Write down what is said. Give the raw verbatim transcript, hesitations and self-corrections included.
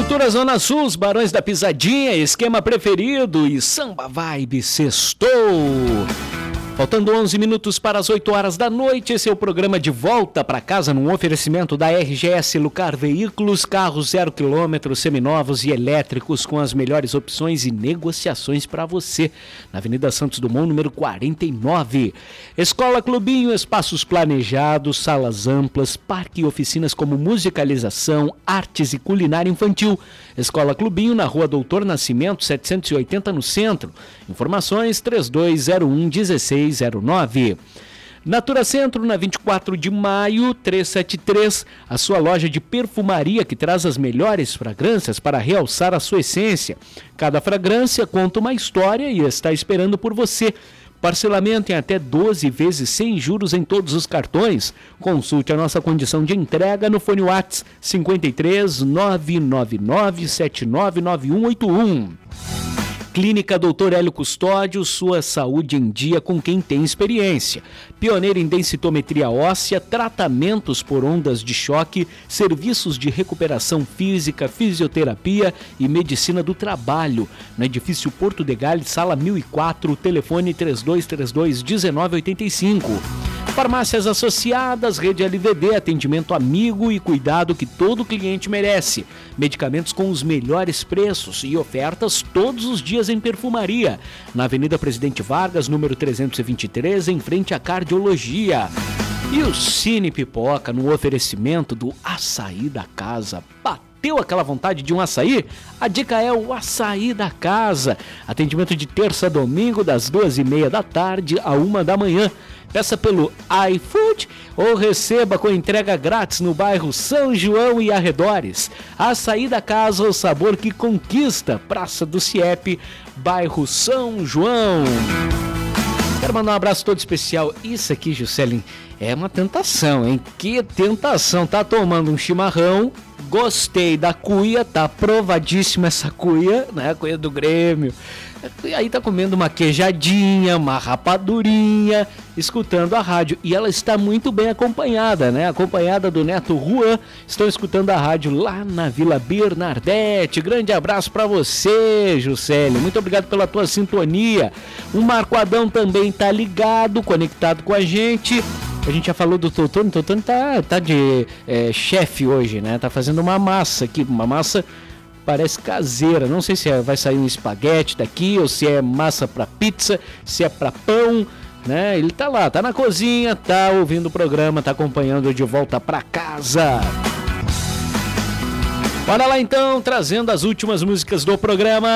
Cultura Zona Sul, os Barões da Pisadinha, Esquema Preferido e Samba Vibe Sextou. Faltando onze minutos para as oito horas da noite, esse é o programa De Volta para Casa, num oferecimento da R G S Lucar Veículos, carros zero quilômetro, seminovos e elétricos com as melhores opções e negociações para você. Na Avenida Santos Dumont, número quarenta e nove. Escola Clubinho, espaços planejados, salas amplas, parque e oficinas como musicalização, artes e culinária infantil. Escola Clubinho, na Rua Doutor Nascimento, setecentos e oitenta, no centro. Informações três dois zero um, um seis zero nove. Natura Centro, na vinte e quatro de maio, trezentos e setenta e três, a sua loja de perfumaria que traz as melhores fragrâncias para realçar a sua essência. Cada fragrância conta uma história e está esperando por você. Parcelamento em até doze vezes sem juros em todos os cartões. Consulte a nossa condição de entrega no fone WhatsApp cinquenta e três, nove nove nove, sete nove nove um oito um. Clínica doutor Hélio Custódio, sua saúde em dia com quem tem experiência. Pioneira em densitometria óssea, tratamentos por ondas de choque, serviços de recuperação física, fisioterapia e medicina do trabalho. No edifício Porto de Gales, sala mil e quatro, telefone três dois três dois, um nove oito cinco. Farmácias Associadas, Rede L V D, atendimento amigo e cuidado que todo cliente merece. Medicamentos com os melhores preços e ofertas todos os dias em perfumaria. Na Avenida Presidente Vargas, número trezentos e vinte e três, em frente à Cardiologia. E o Cine Pipoca, no oferecimento do Açaí da Casa. Bateu aquela vontade de um açaí? A dica é o Açaí da Casa. Atendimento de terça a domingo, das duas e meia da tarde a uma da manhã. Peça pelo iFood ou receba com entrega grátis no bairro São João e arredores. Açaí da Casa, o sabor que conquista. Praça do Ciep, bairro São João. Quero mandar um abraço todo especial. Isso aqui, Juscelin, é uma tentação, hein? Que tentação. Tá tomando um chimarrão, gostei da cuia, tá aprovadíssima essa cuia, né? A cuia do Grêmio. E aí tá comendo uma queijadinha, uma rapadurinha, escutando a rádio. E ela está muito bem acompanhada, né? Acompanhada do neto Juan. Estão escutando a rádio lá na Vila Bernardete. Grande abraço pra você, Juscelio. Muito obrigado pela tua sintonia. O Marco Adão também tá ligado, conectado com a gente. A gente já falou do Totônio. O Totônio tá, tá de é, chefe hoje, né? Tá fazendo uma massa aqui, uma massa... parece caseira, não sei se é, vai sair um espaguete daqui ou se é massa para pizza, se é para pão, né? Ele tá lá, tá na cozinha, tá ouvindo o programa, tá acompanhando De Volta para Casa. Bora lá então, trazendo as últimas músicas do programa.